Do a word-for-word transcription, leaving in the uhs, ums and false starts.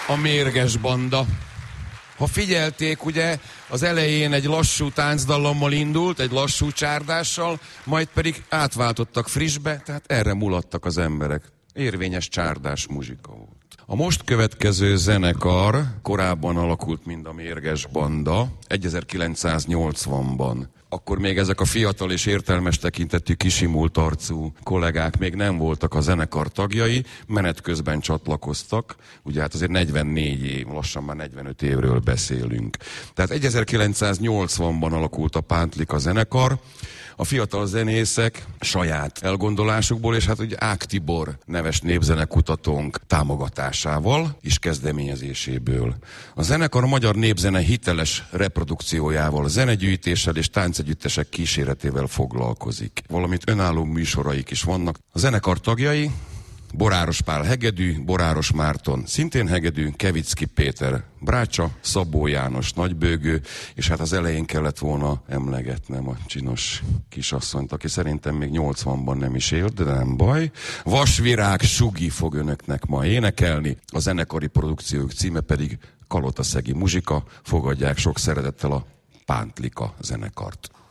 a Mérges Banda. Ha figyelték, ugye az elején egy lassú táncdallammal indult, egy lassú csárdással, majd pedig átváltottak frissbe, tehát erre mulattak az emberek. Érvényes csárdás muzsika volt. A most következő zenekar korábban alakult, mint a Mérges Banda, ezerkilencszáznyolcvanban. Akkor még ezek a fiatal és értelmes tekintetű, kisimult arcú kollégák még nem voltak a zenekar tagjai, menet közben csatlakoztak, ugye hát azért negyvennégy év, lassan már negyvenöt évről beszélünk. Tehát ezerkilencszáznyolcvanban alakult a Pántlika zenekar, a fiatal zenészek saját elgondolásukból, és hát ugye Ág Tibor neves népzenekutatónk támogatásával és kezdeményezéséből. A zenekar a magyar népzene hiteles reprodukciójával, zenegyűjtéssel és táncegyüttesek kíséretével foglalkozik. Valamint önálló műsoraik is vannak. A zenekar tagjai Boráros Pál hegedű, Boráros Márton szintén hegedű, Kevicki Péter brácsa, Szabó János nagybőgő, és hát az elején kellett volna emlegetnem a csinos kisasszonyt, aki szerintem még nyolcvanban nem is élt, de nem baj. Vasvirág Sugi fog önöknek ma énekelni, a zenekari produkciók címe pedig Kalotaszegi muzsika. Fogadják sok szeretettel a Pántlika zenekart.